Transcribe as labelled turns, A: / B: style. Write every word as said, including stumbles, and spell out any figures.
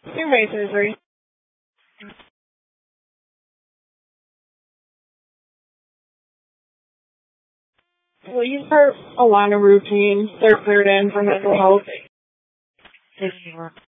A: Your May surgery. Well, you start a line of routines. They're cleared in for mental health.
B: Did you work?